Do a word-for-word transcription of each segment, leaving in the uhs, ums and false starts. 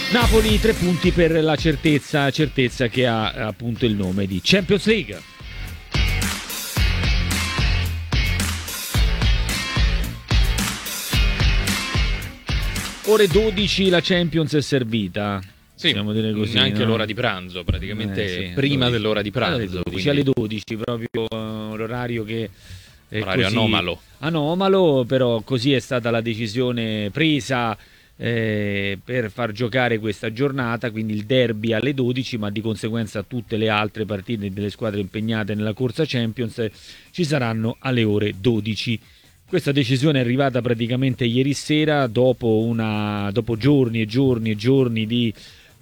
Napoli tre punti per la certezza, certezza che ha appunto il nome di Champions League. Ore dodici la Champions è servita. Sì, dire così, neanche no? l'ora di pranzo, praticamente eh, sì, prima dodici. dell'ora di pranzo. Alle dodici, quindi... alle dodici proprio uh, l'orario che è orario così anomalo. Anomalo, però così è stata la decisione presa eh, per far giocare questa giornata, quindi il derby alle dodici, ma di conseguenza tutte le altre partite delle squadre impegnate nella corsa Champions ci saranno alle ore dodici. Questa decisione è arrivata praticamente ieri sera dopo, una, dopo giorni e giorni e giorni di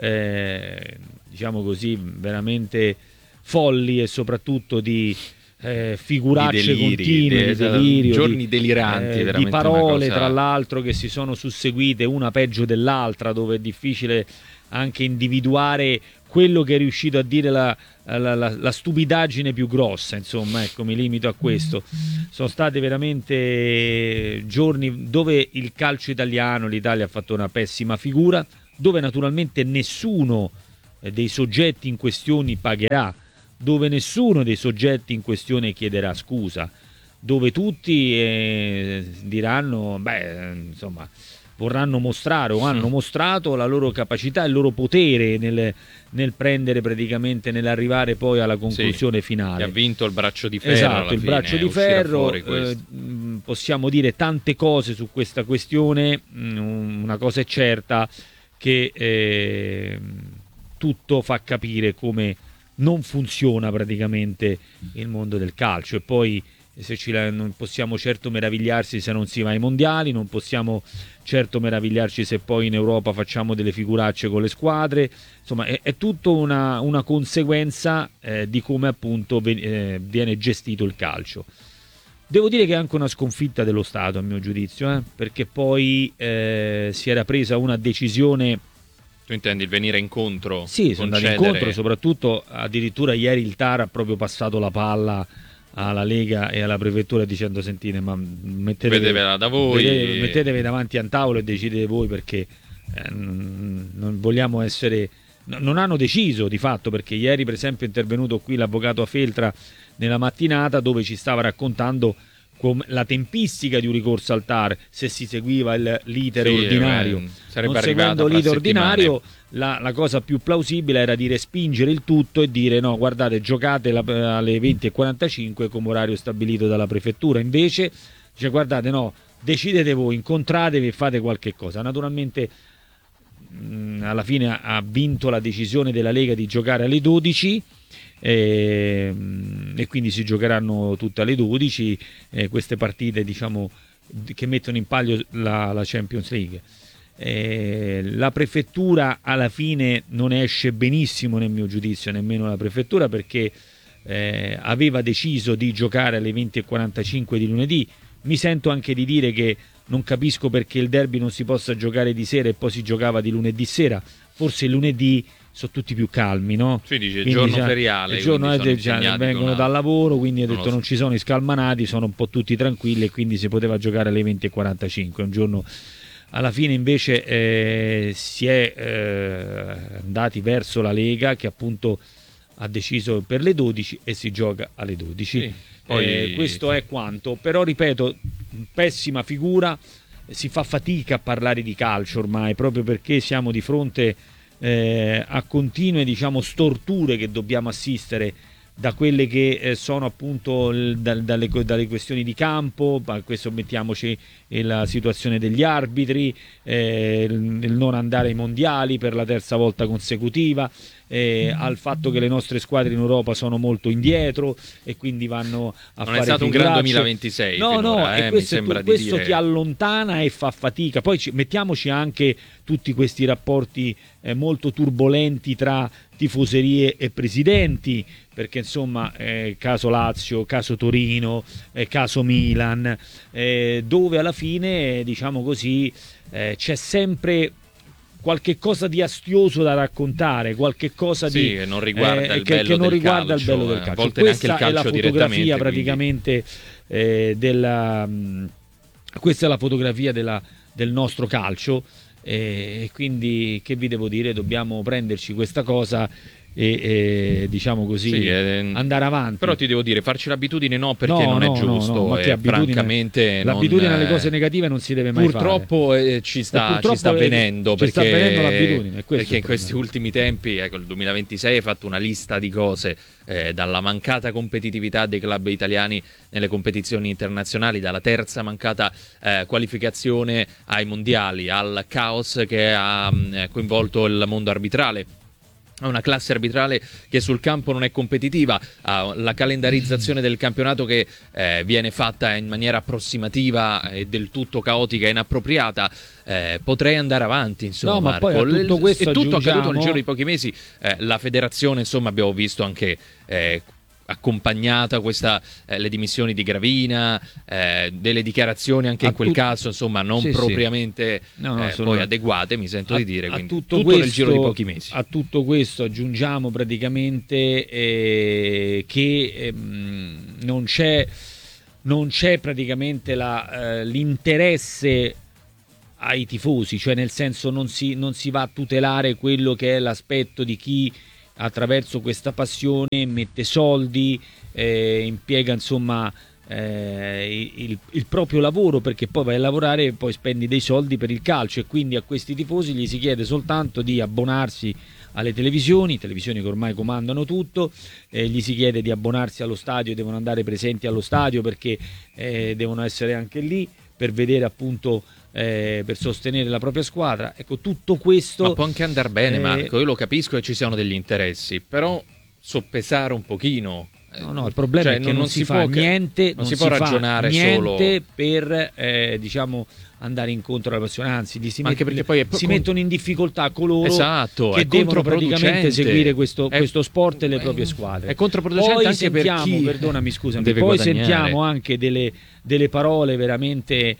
eh, diciamo così veramente folli e soprattutto di eh, figuracce di deliri, continue, de, di delirio, giorni di, deliranti, eh, di parole cosa... tra l'altro che si sono susseguite una peggio dell'altra, dove è difficile anche individuare quello che è riuscito a dire la, la, la, la stupidaggine più grossa, insomma, ecco, mi limito a questo. Sono stati veramente giorni dove il calcio italiano, l'Italia ha fatto una pessima figura, dove naturalmente nessuno dei soggetti in questione pagherà, dove nessuno dei soggetti in questione chiederà scusa, dove tutti eh, diranno, beh, insomma, vorranno mostrare o hanno mostrato la loro capacità e il loro potere nel, nel prendere praticamente, nell'arrivare poi alla conclusione sì, finale. Ha vinto il braccio di ferro. Esatto, il fine, braccio di ferro. Eh, mm, possiamo dire tante cose su questa questione. Mm, una cosa è certa, che eh, tutto fa capire come non funziona praticamente il mondo del calcio, e poi se ci la, non possiamo certo meravigliarsi se non si va ai mondiali, non possiamo certo meravigliarci se poi in Europa facciamo delle figuracce con le squadre, insomma è, è tutto una, una conseguenza eh, di come appunto ven- eh, viene gestito il calcio. Devo dire che è anche una sconfitta dello Stato a mio giudizio, eh, perché poi eh, si era presa una decisione. Tu intendi il venire incontro? Sì, sono andati incontro, soprattutto addirittura ieri il T A R ha proprio passato la palla alla Lega e alla prefettura dicendo: sentite, ma mettetevi, vedevela da voi, vedete, mettetevi davanti a un tavolo e decidete voi, perché eh, non vogliamo essere, non hanno deciso di fatto, perché ieri per esempio è intervenuto qui l'avvocato Feltra nella mattinata, dove ci stava raccontando com- la tempistica di un ricorso al T A R, se si seguiva il, l'iter sì, ordinario. Eh, sarebbe non seguendo l'iter ordinario, la, la cosa più plausibile era di respingere il tutto e dire: no, guardate, giocate la, alle venti e quarantacinque come orario stabilito dalla prefettura. Invece dice: guardate, no, decidete voi, incontratevi e fate qualche cosa. Naturalmente mh, alla fine ha vinto la decisione della Lega di giocare alle dodici, e, e quindi si giocheranno tutte alle dodici eh, queste partite, diciamo, che mettono in palio la, la Champions League. Eh, la prefettura alla fine non esce benissimo nel mio giudizio, nemmeno la prefettura, perché eh, aveva deciso di giocare alle venti e quarantacinque di lunedì. Mi sento anche di dire che non capisco perché il derby non si possa giocare di sera e poi si giocava di lunedì sera. Forse il lunedì sono tutti più calmi, no? Sì, dice quindi, giorno già, feriale, il giorno è già, vengono una... dal lavoro, quindi ha detto non, non ci sono i scalmanati, sono un po' tutti tranquilli, e quindi si poteva giocare alle venti e quarantacinque. Un giorno, alla fine invece eh, si è eh, andati verso la Lega, che appunto ha deciso per le dodici e si gioca alle dodici. Sì, poi... eh, questo è quanto, però ripeto, pessima figura. Si fa fatica a parlare di calcio ormai, proprio perché siamo di fronte eh, a continue, diciamo, storture che dobbiamo assistere, da quelle che eh, sono appunto il, da, dalle, dalle questioni di campo, ma questo mettiamoci la situazione degli arbitri, eh, il, il non andare ai mondiali per la terza volta consecutiva, eh, al fatto che le nostre squadre in Europa sono molto indietro e quindi vanno a non fare è stato figuracce. Un gran duemilaventisei no finora, no eh, e questo, mi sembra tu, questo di dire... ti allontana e fa fatica. Poi ci, mettiamoci anche tutti questi rapporti eh, molto turbolenti tra tifoserie e presidenti, perché insomma eh, caso Lazio, caso Torino, eh, caso Milan, eh, dove alla fine, diciamo così, eh, c'è sempre qualche cosa di astioso da raccontare, qualche cosa sì, di che non riguarda, eh, il, che, bello che non del riguarda calcio, il bello del eh, calcio. a volte Questa neanche il calcio è la fotografia praticamente eh, della mh, questa è la fotografia della, del nostro calcio. e quindi che vi devo dire, dobbiamo prenderci questa cosa e, e diciamo così sì, eh, andare avanti. Però ti devo dire, farci l'abitudine no, perché no, non no, è giusto, no, no, ma e che abitudine, francamente l'abitudine non, alle cose negative non si deve mai purtroppo, fare. Eh, ci sta, purtroppo ci sta avvenendo, ci perché, sta avvenendo l'abitudine, perché in questi ultimi tempi, ecco, il duemilaventisei hai fatto una lista di cose, eh, dalla mancata competitività dei club italiani nelle competizioni internazionali, dalla terza mancata eh, qualificazione ai mondiali, al caos che ha mh, coinvolto il mondo arbitrale, a una classe arbitrale che sul campo non è competitiva, alla calendarizzazione del campionato che eh, viene fatta in maniera approssimativa e del tutto caotica e inappropriata. Eh, potrei andare avanti, insomma, no, ma Marco. poi a tutto questo è tutto aggiungiamo... accaduto nel giro di pochi mesi. Eh, la federazione, insomma, abbiamo visto anche eh, accompagnata questa, eh, le dimissioni di Gravina, eh, delle dichiarazioni anche a in quel tut... caso, insomma, non sì, propriamente sì. No, no, eh, sono... poi adeguate, mi sento a, di dire, quindi tutto, tutto questo, nel giro di pochi mesi. A tutto questo aggiungiamo praticamente eh, che ehm, non c'è non c'è praticamente la, eh, l'interesse ai tifosi, cioè nel senso non si, non si va a tutelare quello che è l'aspetto di chi attraverso questa passione mette soldi, eh, impiega insomma eh, il, il proprio lavoro, perché poi vai a lavorare e poi spendi dei soldi per il calcio, e quindi a questi tifosi gli si chiede soltanto di abbonarsi alle televisioni, televisioni che ormai comandano tutto, eh, gli si chiede di abbonarsi allo stadio, devono andare presenti allo stadio perché eh, devono essere anche lì per vedere appunto, eh, per sostenere la propria squadra. Ecco, tutto questo... Ma può anche andare bene, eh, Marco, io lo capisco che ci siano degli interessi, però soppesare un pochino. No, no, il problema cioè, è che non, non, non si, si fa può, niente, non non si può fa ragionare niente solo per eh, diciamo andare incontro alla passione, anzi gli si, anche met- perché poi è si con... mettono in difficoltà coloro esatto, che è devono praticamente seguire questo, è... questo sport e le proprie squadre. È controproducente poi anche sentiamo, per chi perdonami, scusami, deve poi guadagnare. Sentiamo anche delle, delle parole veramente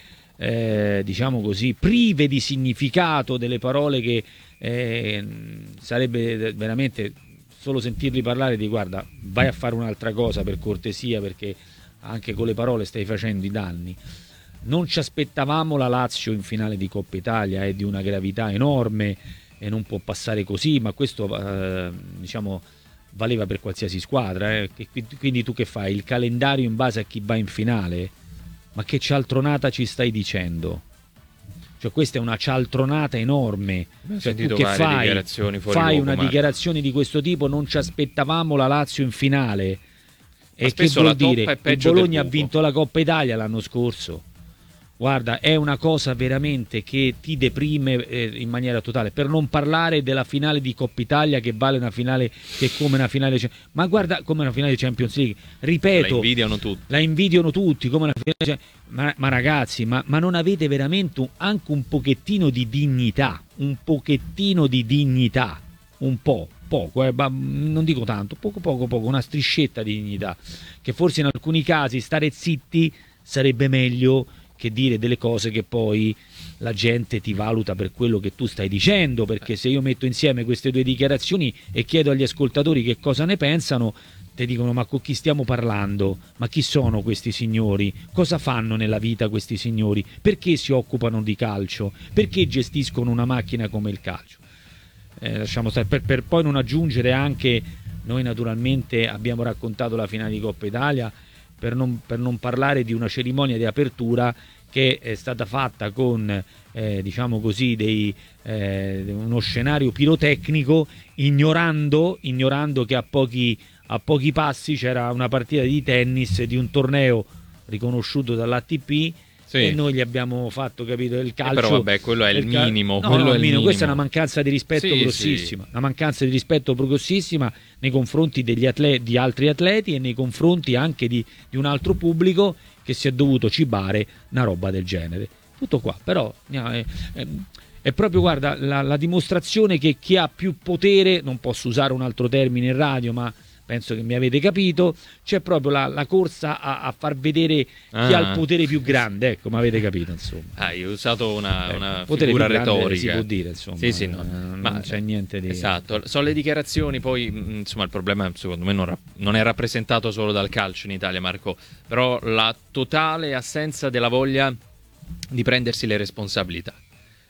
eh, diciamo così prive di significato, delle parole che eh, sarebbe veramente solo sentirli parlare di guarda, vai a fare un'altra cosa per cortesia, perché anche con le parole stai facendo i danni. Non ci aspettavamo la Lazio in finale di Coppa Italia, è di una gravità enorme e non può passare così, ma questo eh, diciamo valeva per qualsiasi squadra, eh. Quindi tu che fai? Il calendario in base a chi va in finale? Ma che cialtronata ci stai dicendo? Cioè questa è una cialtronata enorme, cioè, tu che fai, fai luogo, una Marco. dichiarazione di questo tipo, non ci aspettavamo la Lazio in finale, ma e che vuol dire? Il peggio Bologna ha vinto la Coppa Italia l'anno scorso. Guarda, è una cosa veramente che ti deprime eh, in maniera totale, per non parlare della finale di Coppa Italia, che vale una finale, che è come una finale, ma guarda, come una finale di Champions League, ripeto, la invidiano tutti, la invidiano tutti come una finale, ma, ma ragazzi, ma, ma non avete veramente un, anche un pochettino di dignità, un pochettino di dignità, un po', poco, eh, ma non dico tanto, poco poco poco, una striscetta di dignità, che forse in alcuni casi stare zitti sarebbe meglio che dire delle cose che poi la gente ti valuta per quello che tu stai dicendo, perché se io metto insieme queste due dichiarazioni e chiedo agli ascoltatori che cosa ne pensano, ti dicono ma con chi stiamo parlando? Ma chi sono questi signori? Cosa fanno nella vita questi signori? Perché si occupano di calcio? Perché gestiscono una macchina come il calcio? Eh, lasciamo stare, per, per poi non aggiungere anche, noi naturalmente abbiamo raccontato la finale di Coppa Italia, Per non, per non parlare di una cerimonia di apertura che è stata fatta con eh, diciamo così dei, eh, uno scenario pirotecnico, ignorando, ignorando che a pochi, a pochi passi c'era una partita di tennis di un torneo riconosciuto dall'A T P. Sì. E noi gli abbiamo fatto, capito, il calcio. Eh però vabbè, quello è il, il cal- minimo. No, quello no, è il minimo. Questa è una mancanza di rispetto sì, grossissima. Sì. Una mancanza di rispetto grossissima nei confronti degli atleti, di altri atleti e nei confronti anche di, di un altro pubblico che si è dovuto cibare una roba del genere. Tutto qua, però è, è, è proprio, guarda, la, la dimostrazione che chi ha più potere, non posso usare un altro termine in radio, ma penso che mi avete capito, c'è proprio la, la corsa a, a far vedere ah. chi ha il potere più grande, ecco, mi avete capito, insomma. Ah, hai usato una, eh, una potere figura più grande, retorica. si può dire, insomma. Sì, sì, no. non Ma c'è niente di... Esatto, sono le dichiarazioni, poi insomma il problema secondo me non, ra- non è rappresentato solo dal calcio in Italia, Marco, però la totale assenza della voglia di prendersi le responsabilità.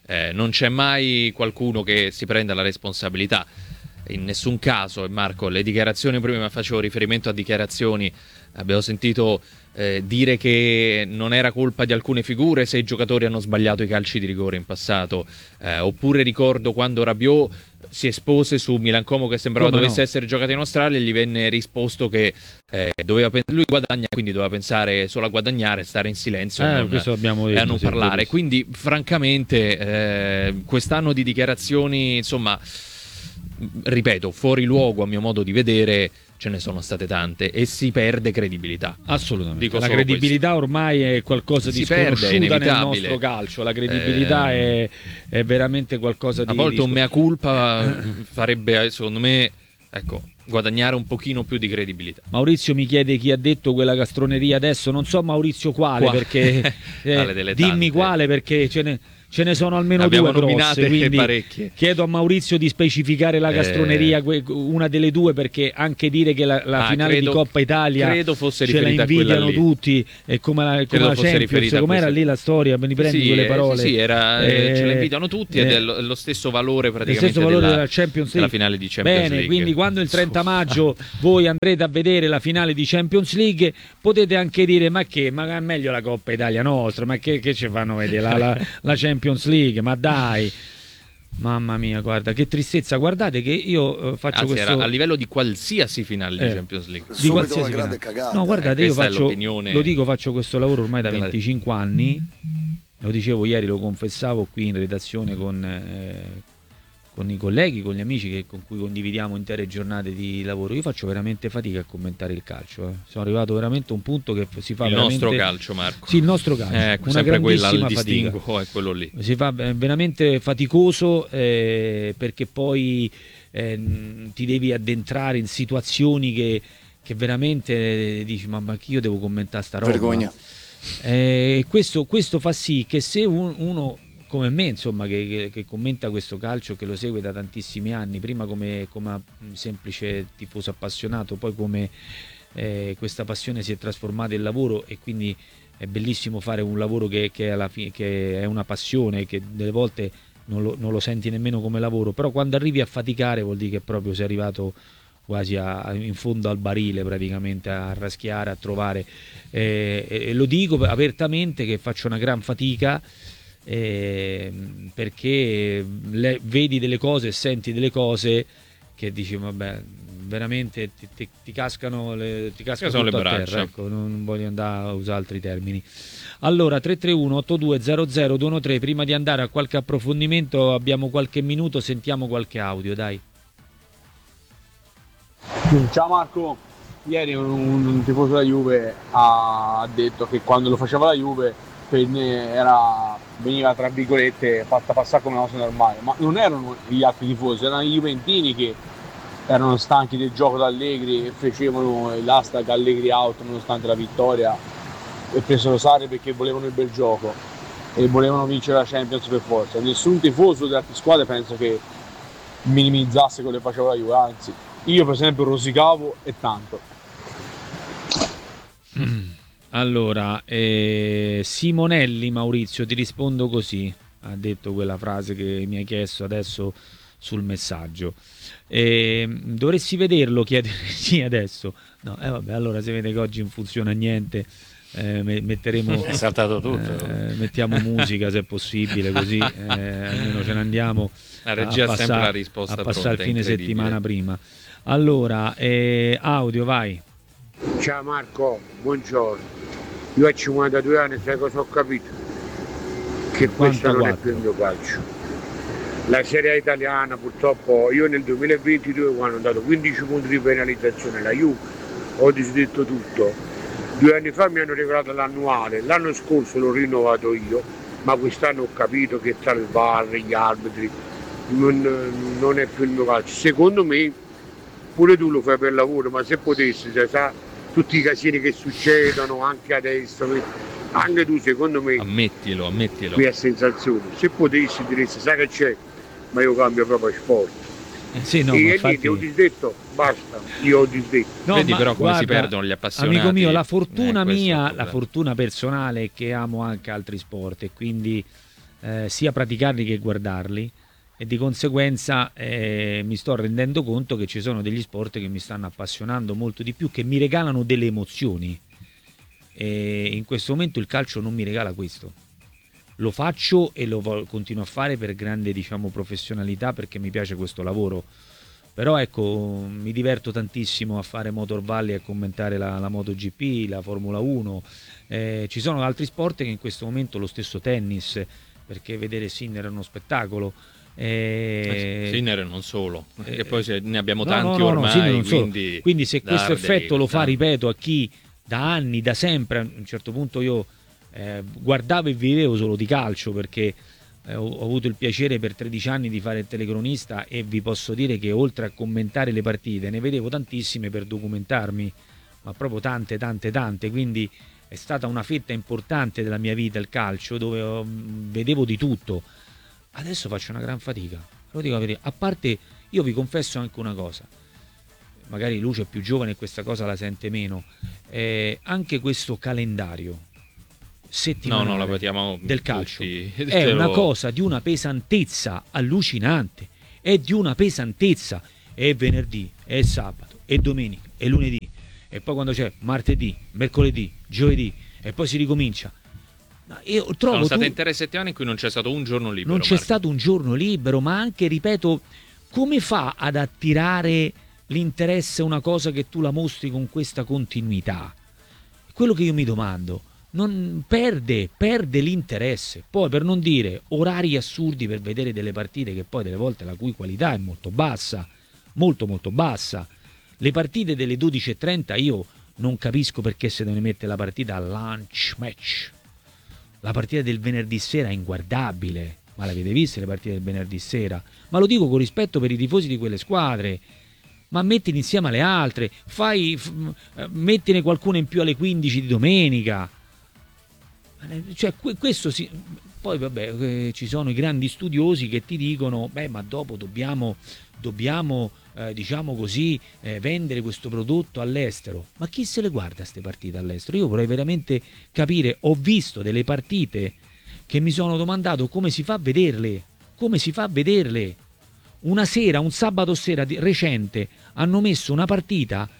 eh, non c'è mai qualcuno che si prenda la responsabilità. In nessun caso, e Marco, le dichiarazioni, prima facevo riferimento a dichiarazioni, abbiamo sentito eh, dire che non era colpa di alcune figure se i giocatori hanno sbagliato i calci di rigore in passato, eh, oppure ricordo quando Rabiot si espose su Milan Como che sembrava Come dovesse no? essere giocato in Australia e gli venne risposto che eh, doveva pens- lui guadagna, quindi doveva pensare solo a guadagnare, stare in silenzio Eh, e non, questo abbiamo detto, e a non sì, parlare. verissimo. Quindi francamente eh, quest'anno di dichiarazioni, insomma, ripeto, fuori luogo a mio modo di vedere ce ne sono state tante e si perde credibilità. Assolutamente. Dico La solo credibilità ormai è qualcosa di Si perde, è sconosciuta nel inevitabile. nostro calcio. La credibilità Eh, è, è veramente qualcosa di... A volte di un mea culpa farebbe, secondo me, ecco, guadagnare un pochino più di credibilità. Maurizio mi chiede chi ha detto quella castroneria adesso, non so Maurizio quale, Qua. perché eh, Quale delle dimmi tante. quale, perché ce ne, ce ne sono almeno Abbiamo due nominate grosse, quindi parecchie. chiedo a Maurizio di specificare la Eh. castroneria, que- una delle due, perché anche dire che la, la Ah, finale credo- di Coppa Italia credo fosse ce la riferita a quella invidiano lì. tutti, e come la, come Credo la fosse riferita Champions, a com'era questa- lì la storia, me li prendi Sì, quelle eh, parole? sì, sì, era, eh, Eh, ce la invidiano tutti ed eh, è lo, lo stesso valore lo praticamente stesso valore della, della Champions della League. finale di Champions Bene, League. quindi quando il trenta maggio voi andrete a vedere la finale di Champions League potete anche dire ma che, ma è meglio la Coppa Italia nostra, ma che, che ci fanno vedere la, la, la Champions League, ma dai. Mamma mia, guarda che tristezza, guardate che io eh, faccio Anzi, questo era a livello di qualsiasi finale di Eh. Champions League. di Subito qualsiasi una grande finale. cagata. No, guardate, Eh, io questa è faccio, l'opinione lo dico, faccio questo lavoro ormai da della- venticinque anni, lo dicevo ieri, lo confessavo qui in redazione con, eh, con i colleghi, con gli amici che- con cui condividiamo intere giornate di lavoro. Io faccio veramente fatica a commentare il calcio, eh. Sono arrivato veramente a un punto che si fa Il veramente... nostro calcio, Marco. Sì, il nostro calcio, Eh, una sempre quella, il grandissima fatica. distinguo è quello lì. Si fa eh, veramente faticoso, eh, perché poi eh, ti devi addentrare in situazioni che, che veramente eh, dici ma, ma che io devo commentare sta roba. Vergogna. Eh, questo, questo fa sì che se un- uno come me, insomma, che, che- che commenta questo calcio, che lo segue da tantissimi anni, prima come, come semplice tifoso appassionato, poi come eh, questa passione si è trasformata in lavoro, e quindi è bellissimo fare un lavoro che, che, alla fine, che è una passione, che delle volte non lo, non lo senti nemmeno come lavoro, però quando arrivi a faticare vuol dire che proprio sei arrivato quasi a- in fondo al barile, praticamente a raschiare, a trovare, eh, e, e lo dico apertamente che faccio una gran fatica, eh, perché le- vedi delle cose e senti delle cose che dici vabbè, veramente ti, ti- ti cascano le, ti casca Cascano le tutto a braccia. terra, ecco, non, non voglio andare a usare altri termini. Allora tre tre uno otto due zero zero due uno tre, prima di andare a qualche approfondimento abbiamo qualche minuto, sentiamo qualche audio, dai. Ciao Marco, ieri un, un tifoso della Juve ha detto che quando lo faceva la Juve per me era, veniva tra virgolette fatta passare come una cosa normale, ma non erano gli altri tifosi, erano i juventini che erano stanchi del gioco d'Allegri e facevano l'hashtag Allegri out nonostante la vittoria e presero Sarri perché volevano il bel gioco e volevano vincere la Champions per forza. Nessun tifoso delle altre squadre penso che minimizzasse quello che faceva la Juve, anzi io per esempio rosicavo e tanto. Allora, eh, Simonelli Maurizio, ti rispondo così, ha detto quella frase che mi hai chiesto adesso sul messaggio. Eh, dovresti vederlo, chiedere sì adesso. No, eh vabbè, allora se vede che oggi non funziona niente, eh, me- metteremo È saltato tutto. eh, mettiamo musica se è possibile, così eh, almeno ce ne andiamo La regia a ha sempre passare, la risposta a passare pronta, il fine incredibile. settimana prima. Allora, eh, audio, vai. Ciao Marco, buongiorno. Io a cinquantadue anni sai cosa ho capito? Che questo non è più il mio calcio. La Serie A italiana purtroppo, io nel duemilaventidue quando ho dato quindici punti di penalizzazione alla Juve ho disdetto tutto. Due anni fa mi hanno regalato l'annuale, l'anno scorso l'ho rinnovato io, ma quest'anno ho capito che tra il V A R, gli arbitri, non, non è più il mio calcio. Secondo me, pure tu lo fai per lavoro, ma se potessi, sai, sa, tutti i casini che succedono anche adesso, anche tu secondo me Ammettilo, ammettilo. qui a sensazione, se potessi diresti sai che c'è, ma io cambio proprio sport. Eh, sì, no, e ma lì infatti- ti ho disdetto, basta, io ho disdetto. No, Vedi ma però come si guarda, perdono gli appassionati. Amico mio, la fortuna Eh, questo è il mia, la problema. fortuna personale è che amo anche altri sport, e quindi eh, sia praticarli che guardarli, e di conseguenza eh, mi sto rendendo conto che ci sono degli sport che mi stanno appassionando molto di più, che mi regalano delle emozioni, e in questo momento il calcio non mi regala questo. Lo faccio e lo continuo a fare per grande, diciamo, professionalità, perché mi piace questo lavoro, però ecco, mi diverto tantissimo a fare Motor Valley, a commentare la, la MotoGP, la Formula uno. Eh, ci sono altri sport che in questo momento, lo stesso tennis, perché vedere Sinner è uno spettacolo. Eh, Sinner non solo, perché eh, poi se ne abbiamo no, tanti no, no, ormai, no, quindi, quindi se questo Darder, effetto lo fa, tanti. ripeto, a chi da anni, da sempre, a un certo punto io eh, guardavo e vivevo solo di calcio, perché eh, ho, ho avuto il piacere per tredici anni di fare il telecronista, e vi posso dire che oltre a commentare le partite ne vedevo tantissime per documentarmi, ma proprio tante tante tante, quindi è stata una fetta importante della mia vita il calcio, dove ho, vedevo di tutto. Adesso faccio una gran fatica, lo dico la verità. A parte, io vi confesso anche una cosa, magari Lucio è più giovane e questa cosa la sente meno, eh, anche questo calendario settimanale no, no, la patiamo del calcio tutti. è una Lo... cosa di una pesantezza allucinante, è di una pesantezza, è venerdì, è sabato, è domenica, è lunedì, e poi quando c'è martedì, mercoledì, giovedì, e poi si ricomincia. Io trovo Sono state tu... intere settimane in cui non c'è stato un giorno libero. Non c'è Marco. stato un giorno libero, ma anche, ripeto, come fa ad attirare l'interesse una cosa che tu la mostri con questa continuità? Quello che io mi domando, non perde, perde l'interesse. Poi, per non dire orari assurdi per vedere delle partite che poi delle volte la cui qualità è molto bassa, molto molto bassa. Le partite delle dodici e trenta io non capisco perché se ne mette la partita al lunch match. La partita del venerdì sera è inguardabile, ma l'avete viste le partite del venerdì sera? Ma lo dico con rispetto per i tifosi di quelle squadre, ma mettili insieme alle altre, fai, f- mettine qualcuna in più alle quindici di domenica. Cioè, questo si... Poi vabbè, eh, ci sono i grandi studiosi che ti dicono, beh, ma dopo dobbiamo, dobbiamo eh, diciamo così, eh, vendere questo prodotto all'estero. Ma chi se le guarda queste partite all'estero? Io vorrei veramente capire. Ho visto delle partite che mi sono domandato come si fa a vederle, come si fa a vederle. Una sera, un sabato sera di, recente, hanno messo una partita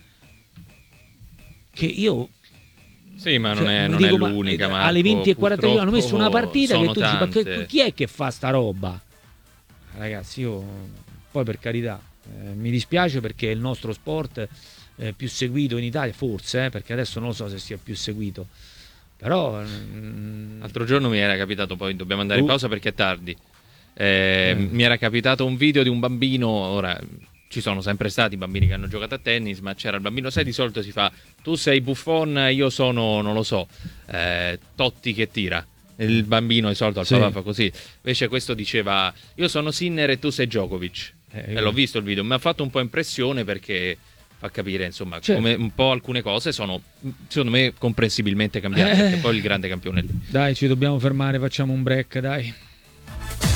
che io... Sì, ma non cioè, è, non dico, è l'unica, ma, Marco, alle venti e quarantadue hanno messo una partita che tu dici, ma che, chi è che fa sta roba? Ragazzi, io poi, per carità, eh, mi dispiace perché è il nostro sport eh, più seguito in Italia, forse, eh, perché adesso non lo so se sia più seguito, però mm, l'altro giorno mi era capitato, poi dobbiamo andare uh. in pausa perché è tardi, eh, eh. mi era capitato un video di un bambino. Ora ci sono sempre stati bambini che hanno giocato a tennis, ma c'era il bambino, sai, di solito si fa, tu sei Buffon, io sono, non lo so, eh, Totti che tira, il bambino di solito al sì. papà fa così, invece questo diceva, io sono Sinner e tu sei Djokovic, eh, e l'ho visto il video, mi ha fatto un po' impressione perché fa capire, insomma, certo, come un po' alcune cose sono, secondo me, comprensibilmente cambiate, eh. perché poi il grande campione è lì. Dai, ci dobbiamo fermare, facciamo un break, dai.